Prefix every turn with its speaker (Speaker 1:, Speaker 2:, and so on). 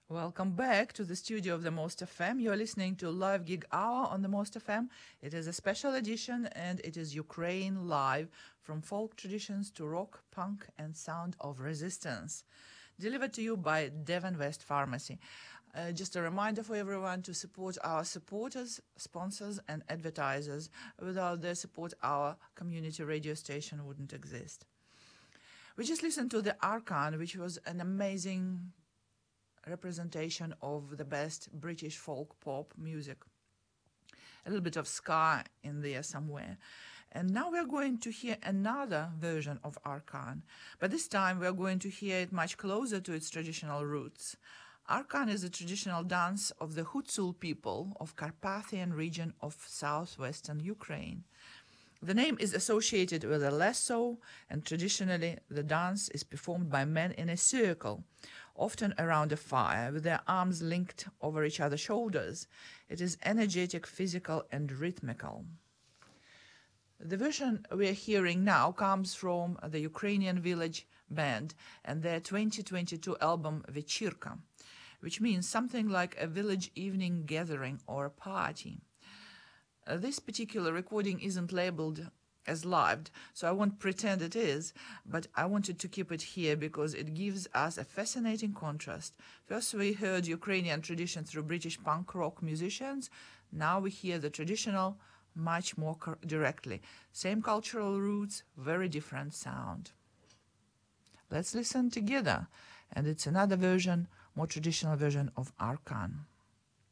Speaker 1: Welcome back to the studio of the Most FM. You're listening to Live Gig Hour on the Most FM. It is a special edition and it is Ukraine live, from folk traditions to rock, punk and sound of resistance. Delivered to you by Devon West Pharmacy. Just a reminder for everyone to support our supporters, sponsors and advertisers. Without their support, our community radio station wouldn't exist. We just listened to the Arkan, which was an amazing representation of the best British folk pop music. A little bit of ska in there somewhere. And now we're going to hear another version of Arkan, but this time we're going to hear it much closer to its traditional roots. Arkan is a traditional dance of the Hutsul people of Carpathian region of southwestern Ukraine. The name is associated with a lasso, and traditionally the dance is performed by men in a circle, often around a fire, with their arms linked over each other's shoulders. It is energetic, physical, and rhythmical. The version we are hearing now comes from the Ukrainian Village Band and their 2022 album Vechirka, which means something like a village evening gathering or a party. This particular recording isn't labeled as live, so I won't pretend it is, but I wanted to keep it here because it gives us a fascinating contrast. First we heard Ukrainian tradition through British punk rock musicians. Now we hear the traditional much more directly. Same cultural roots, very different sound. Let's listen together, and it's another version, more traditional version of Arkan.